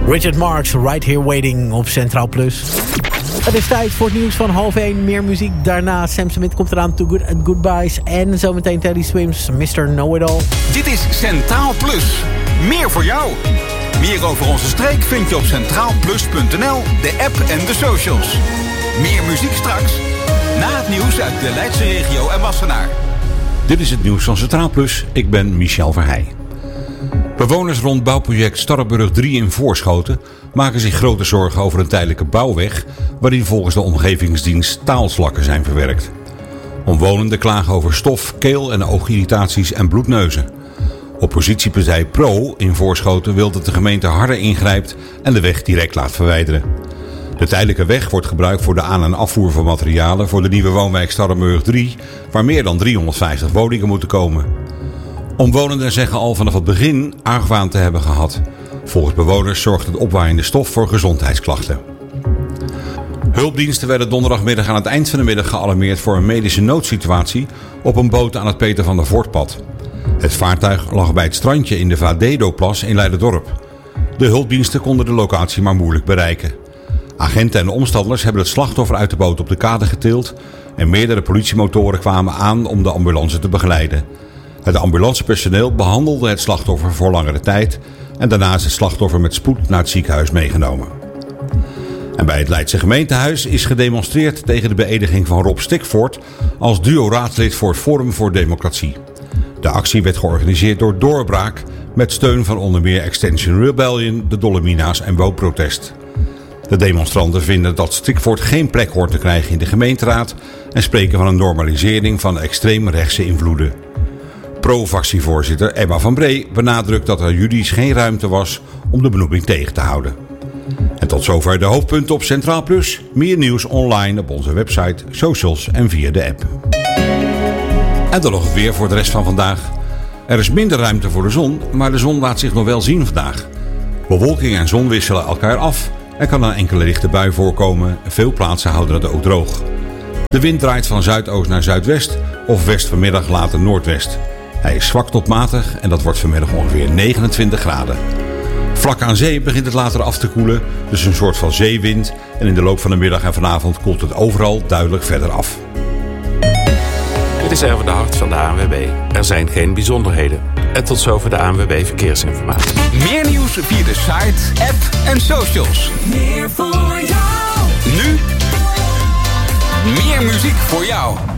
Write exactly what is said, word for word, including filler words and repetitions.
Richard Marx, Right Here Waiting op Centraal Plus. Het is tijd voor het nieuws van half één. Meer muziek. Daarna Sam Smith komt eraan. Too Good at Goodbyes. En zometeen Teddy Swims, mister Know-It-All. Dit is Centraal Plus. Meer voor jou. Meer over onze streek vind je op centraal plus punt n l, de app en de socials. Meer muziek straks. Na het nieuws uit de Leidse regio en Wassenaar. Dit is het nieuws van Centraal Plus. Ik ben Michel Verheij. Bewoners rond bouwproject Starrenburg drie in Voorschoten maken zich grote zorgen over een tijdelijke bouwweg waarin volgens de omgevingsdienst staalslakken zijn verwerkt. Omwonenden klagen over stof, keel- en oogirritaties en bloedneuzen. Oppositiepartij Pro in Voorschoten wil dat de gemeente harder ingrijpt en de weg direct laat verwijderen. De tijdelijke weg wordt gebruikt voor de aan- en afvoer van materialen voor de nieuwe woonwijk Starrenburg drie, waar meer dan driehonderdvijftig woningen moeten komen. Omwonenden zeggen al vanaf het begin argwaan te hebben gehad. Volgens bewoners zorgt het opwaaiende stof voor gezondheidsklachten. Hulpdiensten werden donderdagmiddag aan het eind van de middag gealarmeerd voor een medische noodsituatie op een boot aan het Peter van der Voortpad. Het vaartuig lag bij het strandje in de Vadedo-plas in Leiderdorp. De hulpdiensten konden de locatie maar moeilijk bereiken. Agenten en omstanders hebben het slachtoffer uit de boot op de kade getild en meerdere politiemotoren kwamen aan om de ambulance te begeleiden. Het ambulancepersoneel behandelde het slachtoffer voor langere tijd en daarna is het slachtoffer met spoed naar het ziekenhuis meegenomen. En bij het Leidse gemeentehuis is gedemonstreerd tegen de beëdiging van Rob Stikvoort als duo-raadslid voor het Forum voor Democratie. De actie werd georganiseerd door Doorbraak met steun van onder meer Extinction Rebellion, de Dolomina's en Woonprotest. De demonstranten vinden dat Stikvoort geen plek hoort te krijgen in de gemeenteraad en spreken van een normalisering van extreemrechtse invloeden. Pro-fractievoorzitter Emma van Bree benadrukt dat er juridisch geen ruimte was om de benoeming tegen te houden. En tot zover de hoofdpunten op Centraal Plus. Meer nieuws online op onze website, socials en via de app. En dan nog het weer voor de rest van vandaag. Er is minder ruimte voor de zon, maar de zon laat zich nog wel zien vandaag. Bewolking en zon wisselen elkaar af. Er kan een enkele lichte bui voorkomen. Veel plaatsen houden het ook droog. De wind draait van zuidoost naar zuidwest of west vanmiddag later noordwest. Hij is zwak tot matig en dat wordt vanmiddag ongeveer negenentwintig graden. Vlak aan zee begint het later af te koelen, dus een soort van zeewind. En in de loop van de middag en vanavond koelt het overal duidelijk verder af. Dit is Erwin de Hart van de A N W B. Er zijn geen bijzonderheden. En tot zover de A N W B Verkeersinformatie. Meer nieuws via de site, app en socials. Meer voor jou. Nu meer muziek voor jou.